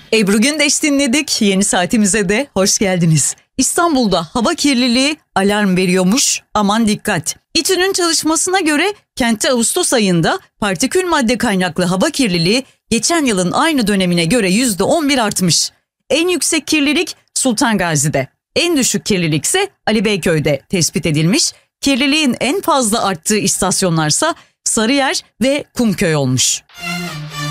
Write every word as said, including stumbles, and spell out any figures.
Ebru Gündeş dinledik. Yeni saatimize de hoş geldiniz. İstanbul'da hava kirliliği alarm veriyormuş. Aman dikkat. İTÜ'nün çalışmasına göre kentte Ağustos ayında partikül madde kaynaklı hava kirliliği geçen yılın aynı dönemine göre yüzde on bir artmış. En yüksek kirlilik Sultan Gazi'de. En düşük kirlilik ise Ali Beyköy'de tespit edilmiş. Kirliliğin en fazla arttığı istasyonlarsa Sarıyer ve Kumköy olmuş.